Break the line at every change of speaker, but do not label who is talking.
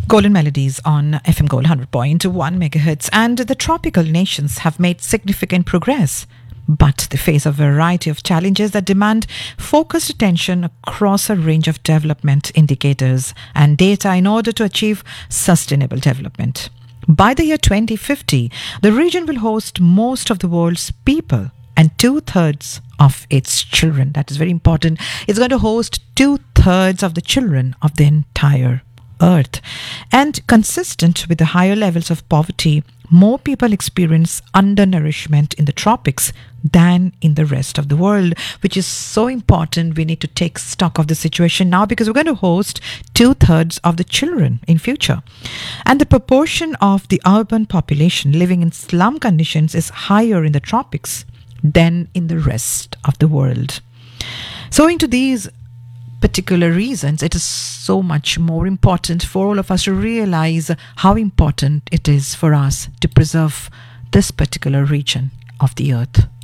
Golden Melodies on FM Gold 100.1 megahertz, and the tropical nations have made significant progress, but they face a variety of challenges that demand focused attention across a range of development indicators and data in order to achieve sustainable development. By the year 2050, the region will host most of the world's people and 2/3 of its children. That is very important. It's going to host 2/3 of the children of the entire Earth. And consistent with the higher levels of poverty, more people experience undernourishment in the tropics than in the rest of the world, which is so important. We need to take stock of the situation now because we're going to host 2/3 of the children in future. And the proportion of the urban population living in slum conditions is higher in the tropics than in the rest of the world. So into these particular reasons, it is so much more important for all of us to realize how important it is for us to preserve this particular region of the earth.